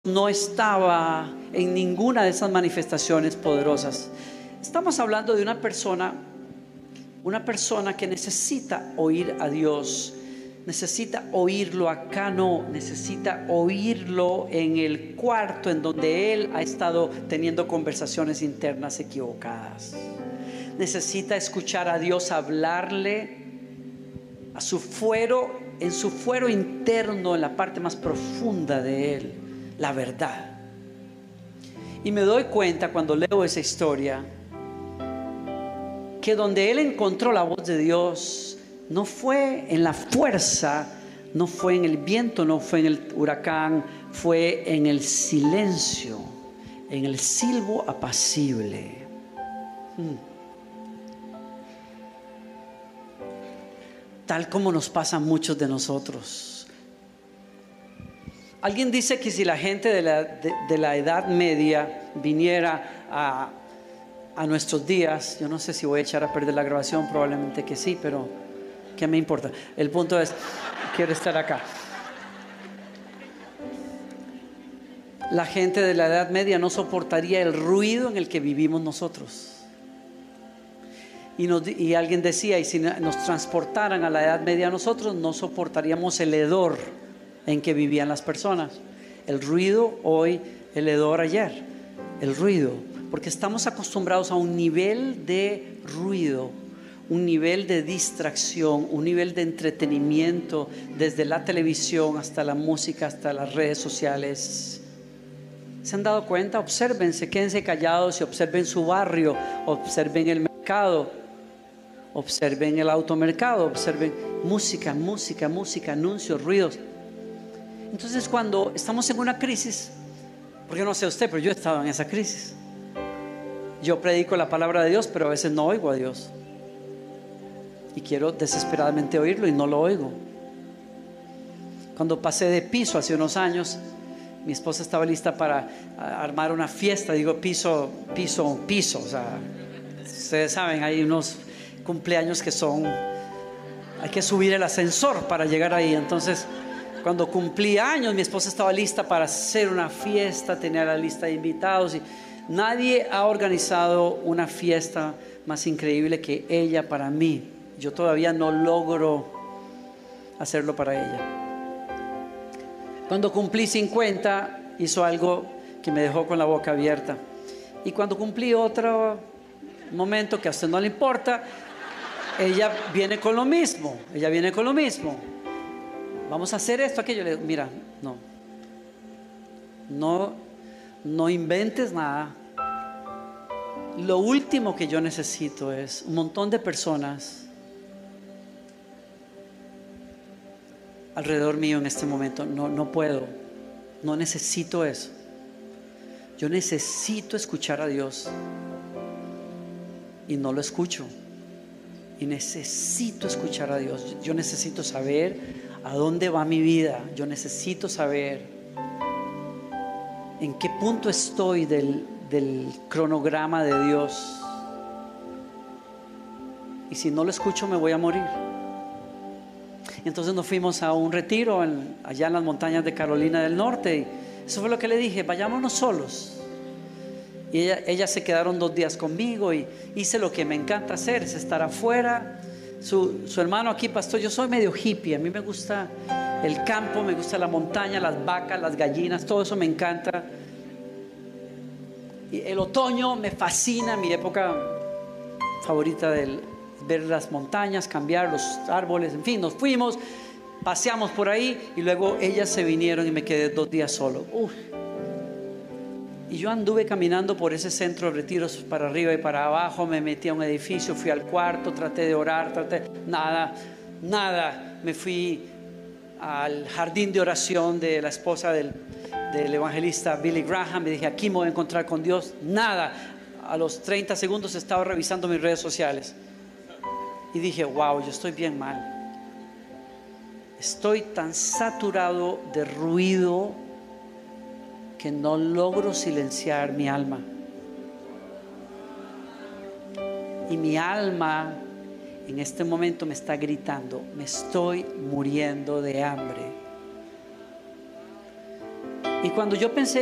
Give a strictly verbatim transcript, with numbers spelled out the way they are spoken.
no estaba en ninguna de esas manifestaciones poderosas. Estamos hablando de una persona, una persona que necesita oír a Dios, necesita oírlo acá, no, necesita oírlo en el cuarto en donde él ha estado teniendo conversaciones internas equivocadas. Necesita escuchar a Dios hablarle a su fuero, en su fuero interno, en la parte más profunda de él, la verdad. Y me doy cuenta cuando leo esa historia que donde él encontró la voz de Dios no fue en la fuerza, no fue en el viento, no fue en el huracán, fue en el silencio, en el silbo apacible. Hmm. Tal como nos pasa a muchos de nosotros. Alguien dice que si la gente de la, de, de la Edad Media viniera a, a nuestros días, yo no sé si voy a echar a perder la grabación, probablemente que sí, pero ¿qué me importa? El punto es, quiero estar acá. La gente de la Edad Media no soportaría el ruido en el que vivimos nosotros. Y, nos, y alguien decía, y si nos transportaran a la Edad Media nosotros, no soportaríamos el hedor en que vivían las personas. El ruido hoy, el hedor ayer. El ruido, porque estamos acostumbrados a un nivel de ruido, un nivel de distracción, un nivel de entretenimiento, desde la televisión hasta la música, hasta las redes sociales. ¿Se han dado cuenta? Obsérvense, quédense callados y observen su barrio, observen el mercado, observen el automercado, observen música, música, música, anuncios, ruidos. Entonces, cuando estamos en una crisis, porque no sé usted, pero yo he estado en esa crisis. Yo predico la palabra de Dios, pero a veces no oigo a Dios. Y quiero desesperadamente oírlo y no lo oigo. Cuando pasé de piso hace unos años, mi esposa estaba lista para armar una fiesta. Digo piso, piso, piso. O sea, ustedes saben, hay unos cumpleaños que son, hay que subir el ascensor para llegar ahí. Entonces, cuando cumplí años, mi esposa estaba lista para hacer una fiesta, tenía la lista de invitados y nadie ha organizado una fiesta más increíble que ella para mí. Yo todavía no logro hacerlo para ella. Cuando cumplí cincuenta, hizo algo que me dejó con la boca abierta. Y cuando cumplí otro momento que a usted no le importa, ella viene con lo mismo. Ella viene con lo mismo. Vamos a hacer esto, aquello. Le digo, mira, no. No, no inventes nada. Lo último que yo necesito es un montón de personas alrededor mío en este momento. No, no puedo. No necesito eso. Yo necesito escuchar a Dios. Y no lo escucho. Y necesito escuchar a Dios. Yo necesito saber a dónde va mi vida. Yo necesito saber en qué punto estoy del, del cronograma de Dios. Y si no lo escucho, me voy a morir. Entonces nos fuimos a un retiro en, allá en las montañas de Carolina del Norte. Y eso fue lo que le dije: vayámonos solos. Y ella, ellas se quedaron dos días conmigo y hice lo que me encanta hacer, es estar afuera. Su, su hermano aquí, pastor, yo soy medio hippie. A mí me gusta el campo, me gusta la montaña, las vacas, las gallinas, todo eso me encanta. Y el otoño me fascina, mi época favorita del ver las montañas, cambiar los árboles, en fin, nos fuimos, paseamos por ahí y luego ellas se vinieron y me quedé dos días solo. Uf. Y yo anduve caminando por ese centro de retiros para arriba y para abajo, me metí a un edificio, fui al cuarto, traté de orar, traté, nada, nada. Me fui al jardín de oración de la esposa del, del evangelista Billy Graham, me dije, aquí me voy a encontrar con Dios, nada. A los treinta segundos estaba revisando mis redes sociales y dije, wow, yo estoy bien mal. Estoy tan saturado de ruido que no logro silenciar mi alma. Y mi alma en este momento me está gritando, me estoy muriendo de hambre. Y cuando yo pensé